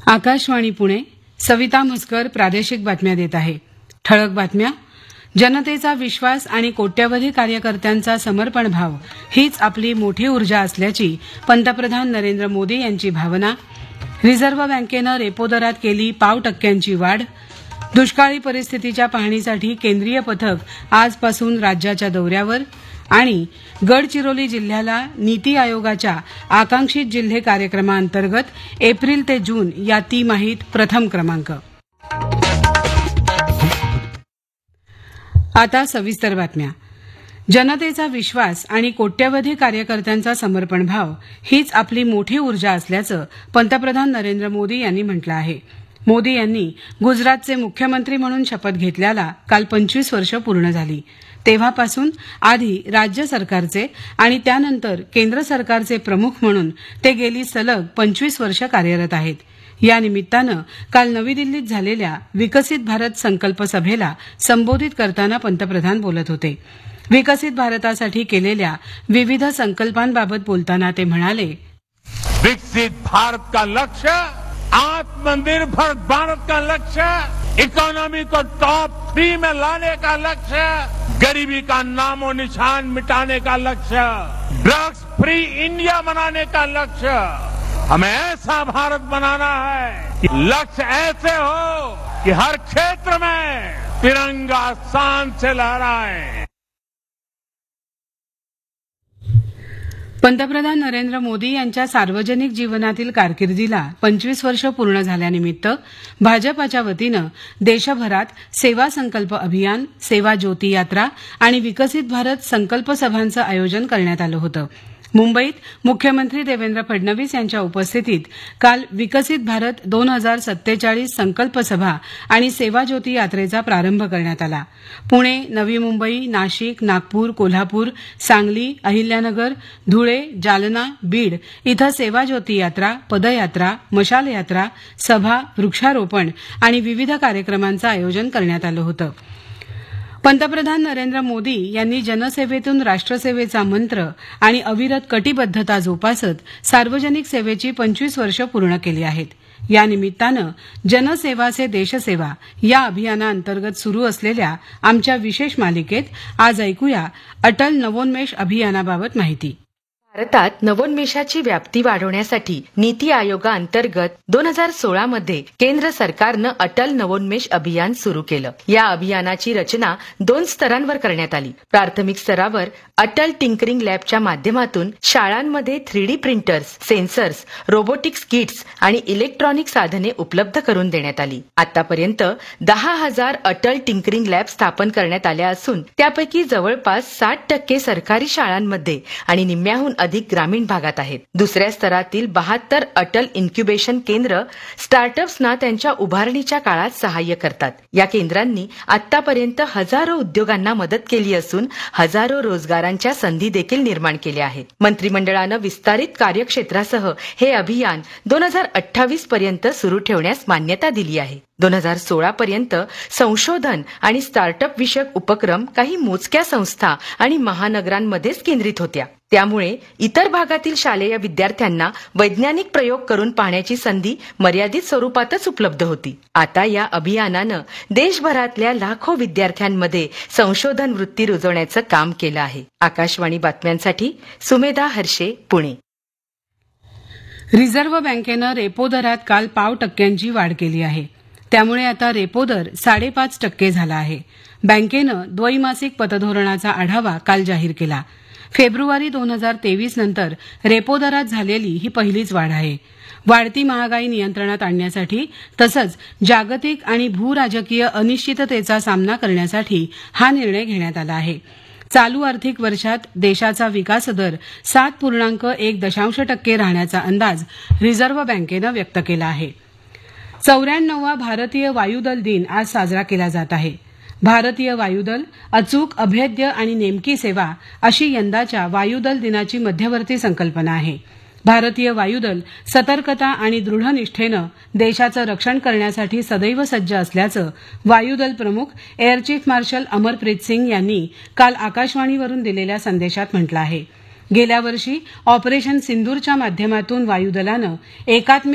आकाशवाणी पुणे. सविता म्हसकर प्रादेशिक बातम्या देत आहे. ठळक बातम्या. जनतेचा विश्वास आणि कोट्यवधी कार्यकर्त्यांचा समर्पण भाव हीच आपली मोठी ऊर्जा असल्याची पंतप्रधान नरेंद्र मोदी यांची भावना. रिझर्व्ह बँकेनं रेपो दरात केली पाव टक्क्यांची वाढ. दुष्काळी परिस्थितीच्या पाहणीसाठी केंद्रीय पथक आजपासून राज्याच्या दौऱ्यावर. आणि गडचिरोली जिल्ह्याला नीती आयोगाच्या आकांक्षित जिल्हे कार्यक्रमाअंतर्गत एप्रिल ते जून या तिमाहीत प्रथम क्रमांक. आता सविस्तर बातम्या. जनतेचा विश्वास आणि कोट्यवधी कार्यकर्त्यांचा समर्पण भाव हीच आपली मोठी ऊर्जा असल्याचं पंतप्रधान नरेंद्र मोदी यांनी म्हटलं आहे. मोदी यांनी गुजरातचे मुख्यमंत्री म्हणून शपथ घेतल्याला काल 25 वर्ष पूर्ण झाली. तेव्हापासून आधी राज्य सरकारचे आणि त्यानंतर केंद्र सरकारचे प्रमुख म्हणून ते गेली सलग 25 वर्ष कार्यरत आहेत. या निमित्तानं काल नवी दिल्लीत झालेल्या विकसित भारत संकल्प सभेला संबोधित करताना पंतप्रधान बोलत होते. विकसित भारतासाठी केलेल्या विविध संकल्पांबाबत बोलताना ते म्हणाले, विकसित भारत का लक्ष्य, आत्मनिर्भर भारत का लक्ष्य, इकोनॉमी को टॉप 3 में लाने का लक्ष्य, गरीबी का नामो निशान मिटाने का लक्ष्य, ड्रग्स फ्री इंडिया बनाने का लक्ष्य. हमें ऐसा भारत बनाना है कि लक्ष्य ऐसे हो कि हर क्षेत्र में तिरंगा शान से लहराए. पंतप्रधान नरेंद्र मोदी यांच्या सार्वजनिक जीवनातील कारकिर्दीला 25 वर्ष पूर्ण झाल्यानिमित्त भाजपाच्या वतीनं देशभरात सेवा संकल्प अभियान, सेवा ज्योती यात्रा आणि विकसित भारत संकल्प सभांचं आयोजन करण्यात आलं होतं. मुंबईत मुख्यमंत्री देवेंद्र फडणवीस यांच्या उपस्थितीत काल विकसित भारत 2047 संकल्प सभा आणि सेवा ज्योती यात्रेचा प्रारंभ करण्यात आला. पुणे, नवी मुंबई, नाशिक, नागपूर, कोल्हापूर, सांगली, अहिल्यानगर, धुळे, जालना, बीड इथं सेवा ज्योती यात्रा, पदयात्रा, मशाल यात्रा, सभा, वृक्षारोपण आणि विविध कार्यक्रमांचं आयोजन करण्यात आलं होतं. पंतप्रधान नरेंद्र मोदी यांनी जनसेवेतून राष्ट्रसेवेचा मंत्र आणि अविरत कटिबद्धता जोपासत सार्वजनिक सेवेची 25 वर्ष पूर्ण केली आहेत. या निमित्तानं जनसेवा से देशसेवा या अभियानाअंतर्गत सुरू असलेल्या आमच्या विशेष मालिकेत आज ऐकूया अटल नवोन्मेष अभियानाबाबत माहिती. भारतात नवोन्मेषाची व्याप्ती वाढवण्यासाठी नीती आयोगाअंतर्गत 2016 मध्ये केंद्र सरकारनं अटल नवोन्मेष अभियान सुरू केलं. या अभियानाची रचना 2 स्तरांवर करण्यात आली. प्राथमिक स्तरावर अटल टिंकरिंग लॅबच्या माध्यमातून शाळांमध्ये 3D printers, sensors, robotics kits आणि इलेक्ट्रॉनिक साधने उपलब्ध करून देण्यात आली. आतापर्यंत 10,000 अटल टिंकरिंग लॅब स्थापन करण्यात आल्या असून त्यापैकी जवळपास 60% सरकारी शाळांमध्ये आणि निम्म्याहून अधिक ग्रामीण भागात आहेत. दुसऱ्या स्तरातील 72 अटल इन्क्युबेशन केंद्र स्टार्टअप्सना त्यांच्या उभारणीच्या काळात सहाय्य करतात. या केंद्रांनी आतापर्यंत हजारो उद्योगांना मदत केली असून हजारो रोजगारांच्या संधी देखील निर्माण केल्या आहेत. मंत्रिमंडळानं विस्तारित कार्यक्षेत्रासह हे अभियान 2028 पर्यंत सुरू ठेवण्यास मान्यता दिली आहे. 2016 पर्यंत संशोधन आणि स्टार्टअप विषयक उपक्रम काही मोजक्या संस्था आणि महानगरांमध्येच केंद्रित होत्या. त्यामुळे इतर भागातील शालेय विद्यार्थ्यांना वैज्ञानिक प्रयोग करून पाहण्याची संधी मर्यादित स्वरूपातच उपलब्ध होती. आता या अभियानानं देशभरातल्या लाखो विद्यार्थ्यांमध्ये संशोधन वृत्ती रुजवण्याचं काम केलं आहे. आकाशवाणी बातम्यांसाठी सुमेधा हर्षे, पुणे. रिझर्व्ह बँकेनं रेपो दरात काल पाव टक्क्यांची वाढ केली आहे. त्यामुळे आता रेपो दर 5.5% झाला आहे. बँकेनं द्वैमासिक पतधोरणाचा आढावा काल जाहीर केला. फेब्रुवारी 2023 नंतर रेपो दरात झालेली ही पहिलीच वाढ आहे. वाढती महागाई नियंत्रणात आणण्यासाठी तसंच जागतिक आणि भूराजकीय अनिश्चिततेचा सामना करण्यासाठी हा निर्णय घेण्यात आला आहे. चालू आर्थिक वर्षात देशाचा विकास दर 7.1% राहण्याचा अंदाज रिझर्व्ह बँकेनं व्यक्त केला आहे. 94वा भारतीय वायुदल दिन आज साजरा केला जात आहे. भारतीय वायुदल अचूक, अभेद्य आणि नेमकी सेवा अशी यंदाच्या वायुदल दिनाची मध्यवर्ती संकल्पना आहे. भारतीय वायुदल सतर्कता आणि दृढ निष्ठेनं देशाचं रक्षण करण्यासाठी सदैव सज्ज असल्याचं वायुदल प्रमुख air chief marshal Amarpreet Singh यांनी काल आकाशवाणीवरून दिलेल्या संदेशात म्हटलं आहे. गेल्या वर्षी ऑपरेशन सिंदूरच्या माध्यमातून वायुदलानं एकात्मिक